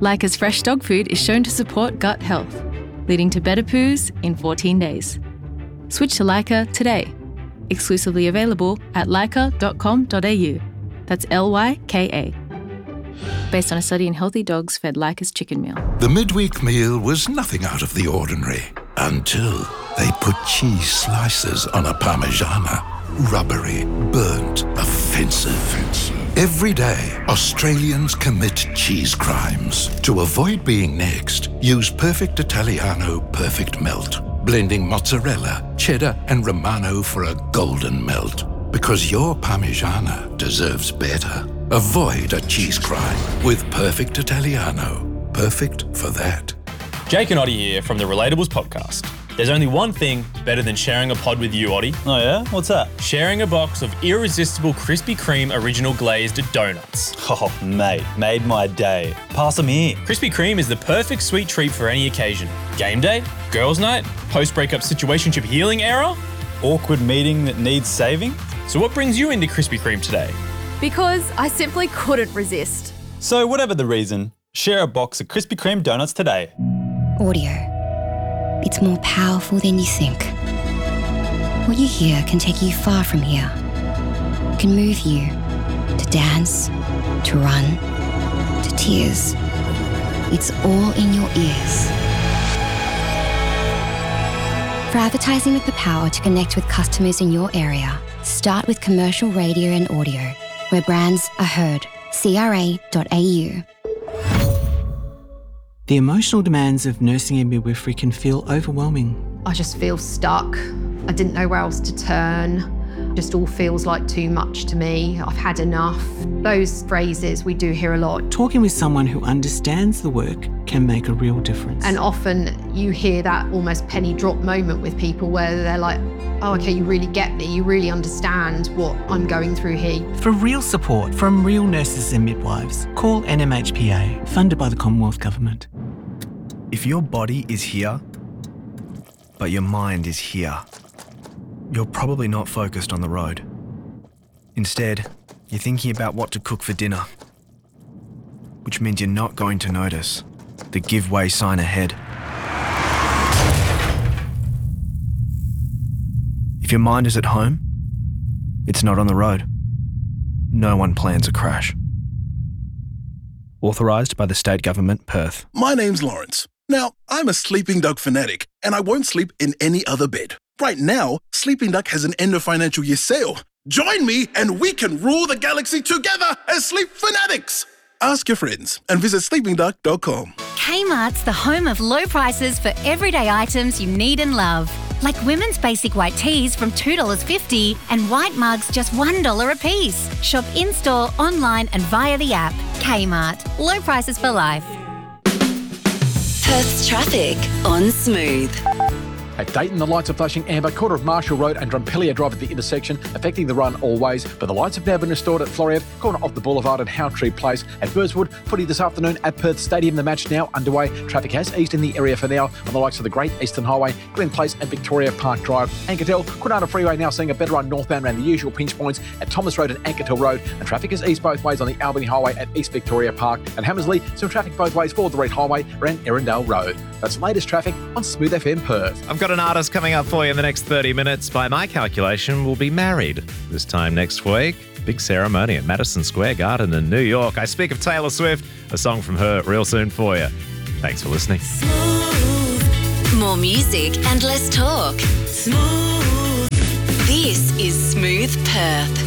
Leica's fresh dog food is shown to support gut health, leading to better poos in 14 days. Switch to Leica today. Exclusively available at leica.com.au. That's Lyka. Based on a study in healthy dogs fed Leica's chicken meal. The midweek meal was nothing out of the ordinary until they put cheese slices on a Parmigiana. Rubbery, burnt, offensive. Every day, Australians commit cheese crimes. To avoid being next, use Perfect Italiano Perfect Melt. Blending mozzarella, cheddar and Romano for a golden melt. Because your Parmigiana deserves better. Avoid a cheese crime with Perfect Italiano. Perfect for that. Jake and Oddie here from the Relatables podcast. There's only one thing better than sharing a pod with you, Oddie. Oh yeah? What's that? Sharing a box of irresistible Krispy Kreme original glazed donuts. Oh, mate, made my day. Pass them here. Krispy Kreme is the perfect sweet treat for any occasion. Game day, girls' night, post-breakup situationship healing era. Awkward meeting that needs saving. So what brings you into Krispy Kreme today? Because I simply couldn't resist. So whatever the reason, share a box of Krispy Kreme donuts today. Audio. It's more powerful than you think. What you hear can take you far from here. Can move you to dance, to run, to tears. It's all in your ears. For advertising with the power to connect with customers in your area, start with commercial radio and audio, where brands are heard. CRA.au. The emotional demands of nursing and midwifery can feel overwhelming. I just feel stuck. I didn't know where else to turn. Just all feels like too much to me. I've had enough. Those phrases we do hear a lot. Talking with someone who understands the work can make a real difference. And often you hear that almost penny drop moment with people where they're like, oh, okay, you really get me. You really understand what I'm going through here. For real support from real nurses and midwives, call NMHPA, funded by the Commonwealth Government. If your body is here, but your mind is here, you're probably not focused on the road. Instead, you're thinking about what to cook for dinner, which means you're not going to notice the give way sign ahead. If your mind is at home, it's not on the road. No one plans a crash. Authorised by the State Government, Perth. My name's Lawrence. Now, I'm a Sleeping Dog fanatic, and I won't sleep in any other bed. Right now, Sleeping Duck has an end of financial year sale. Join me and we can rule the galaxy together as Sleep Fanatics. Ask your friends and visit sleepingduck.com. Kmart's the home of low prices for everyday items you need and love. Like women's basic white tees from $2.50 and white mugs just $1 a piece. Shop in-store, online and via the app. Kmart. Low prices for life. Perth's traffic on Smooth. At Dayton, the lights are flashing amber, corner of Marshall Road and Drumpellier Drive at the intersection, affecting the run always, but the lights have now been restored at Floreat, corner of the Boulevard and Howtree Place. At Burswood, footy this afternoon at Perth Stadium, the match now underway. Traffic has eased in the area for now on the likes of the Great Eastern Highway, Glen Place and Victoria Park Drive. Ankertel, Kwinana Freeway now seeing a better run northbound around the usual pinch points at Thomas Road and Ankertel Road, and traffic is eased both ways on the Albany Highway at East Victoria Park. And Hammersley, some traffic both ways for the Red Highway around Erindale Road. That's the latest traffic on Smooth FM Perth. I've got an artist coming up for you in the next 30 minutes. By my calculation, will be married this time next week. Big ceremony at Madison Square Garden in New York. I speak of Taylor Swift, a song from her real soon for you. Thanks for listening. Smooth. More music and less talk. Smooth. This is Smooth Perth.